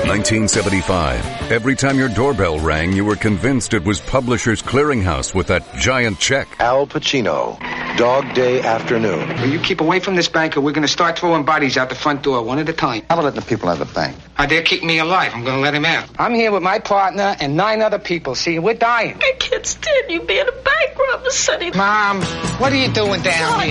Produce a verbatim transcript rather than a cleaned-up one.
nineteen seventy-five. Every time your doorbell rang, you were convinced it was Publishers Clearinghouse with that giant check. Al Pacino, Dog Day Afternoon. Well, you keep away from this bank or we're going to start throwing bodies out the front door one at a time. How about letting the people out of the bank? Uh, they're keeping me alive. I'm going to let him out. I'm here with my partner and nine other people. See, we're dying. I can't stand you being a bank robber, Sonny. Mom, what are you doing down here?